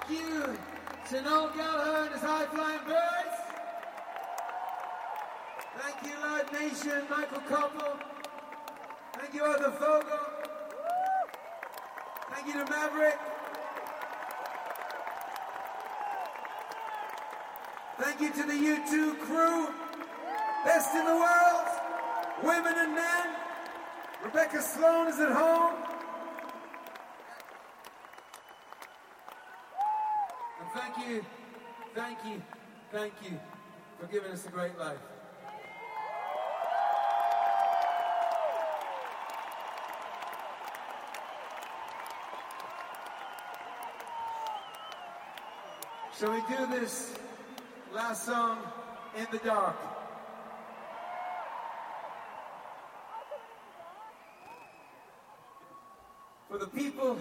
you to Noel Gallagher and his high-flying birds. Thank you, Live Nation, Michael Koppel. Thank you, Arthur Fogo. Thank you to Maverick. Thank you to the U2 crew. Best in the world. Women and men. Rebecca Sloan is at home. And thank you for giving us a great life. Shall we do this last song in the dark? For the people,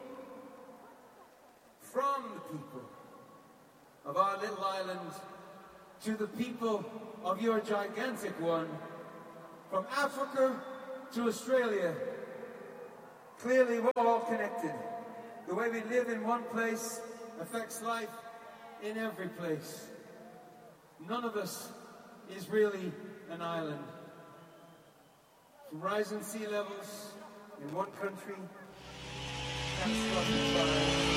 from the people of our little island, to the people of your gigantic one, from Africa to Australia, clearly we're all connected. The way we live in one place affects life in every place. None of us is really an island. From rising sea levels in one country, catastrophic fires